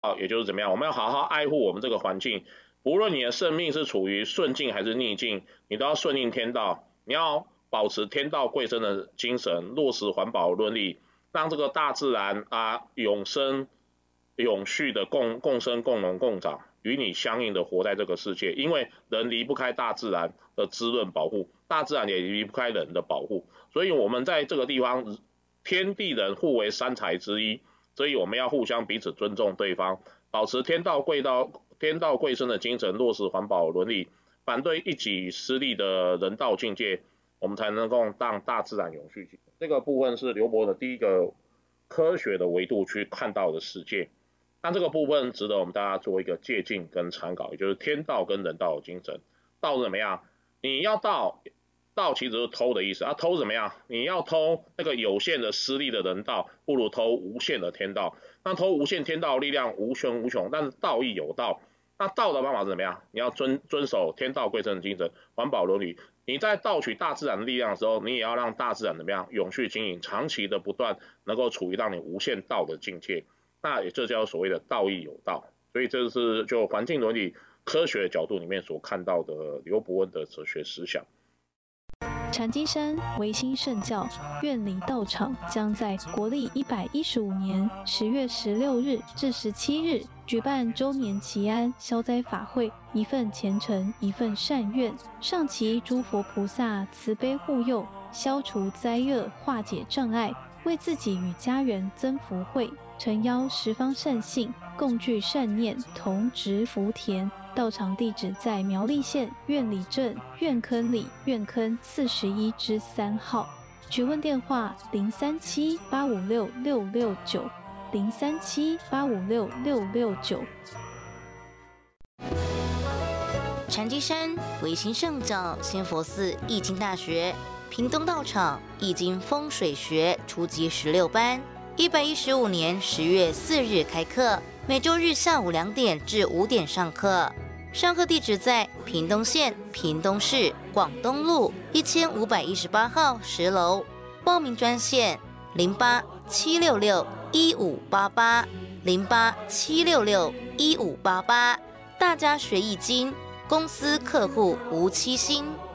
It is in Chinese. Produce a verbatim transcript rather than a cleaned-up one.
道，也就是怎么样，我们要好好爱护我们这个环境。无论你的生命是处于顺境还是逆境，你都要顺应天道，你要保持天道贵生的精神，落实环保伦理，让这个大自然啊永生永续的共共生共荣共长，与你相应的活在这个世界。因为人离不开大自然的滋润保护，大自然也离不开人的保护，所以我们在这个地方，天地人互为三才之一，所以我们要互相彼此尊重对方，保持天道贵道天道贵生的精神，落实环保伦理，反对一己私利的人道境界，我们才能够让大自然永续。这个部分是刘伯的第一个科学的维度去看到的世界。那这个部分值得我们大家做一个借鉴跟参考，也就是天道跟人道的精神。道是怎么样？你要道，道其实是偷的意思啊，偷怎么样？你要偷那个有限的私利的人道，不如偷无限的天道。那偷无限天道力量无穷无穷，但是道义有道。那道的方法是怎么样？你要遵遵守天道贵生的精神，环保伦理。你在盗取大自然的力量的时候，你也要让大自然怎么样永续经营，长期的不断能够处于让你无限道的境界。那也这叫所谓的道义有道。所以这是就环境伦理科学角度里面所看到的刘伯温的哲学思想。 禅机山维新圣教院里道场将在国历一百一十五年十月十六日至十七日举办周年祈安消灾法会，一份虔诚，一份善愿，上祈诸佛菩萨慈悲护佑，消除灾厄，化解障碍，为自己与家人增福慧，诚邀十方善信共聚善念，同植福田。道场地址在苗栗县苑里镇苑坑里苑坑四十一之三号。询问电话：零三七八五六六六九零三七八五六六六九。 禅机山维新圣教仙佛寺易经大学屏东道场易经风水学初级十六班，一百一十五年十月四日开课，每周日下午两点至五点上课。上课地址在屏东县屏东市广东路一千五百一十八号十楼。报名专线零八七六六一五八八零八七六六一五八八。大家学易经，公司客户无欺心。